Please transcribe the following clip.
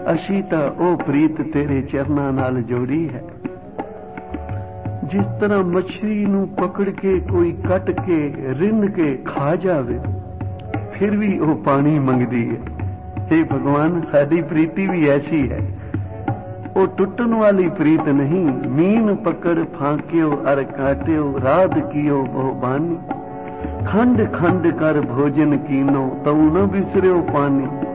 असी तां ओ प्रीत तेरे चरनां नाल जोड़ी है। जिस तरह मछली नूं पकड़ के कोई कट के रिन के खा जावे, फिर भी वो पानी मंगदी है। हे भगवान, साडी प्रीति भी ऐसी है। वो टुटन वाली प्रीत नहीं। मीन पकड़ फांक्यो अर काट्यो, राध कियो बहु बानी। खंड खंड कर भोजन कीनो, तऊ न बिसर्यो पानी।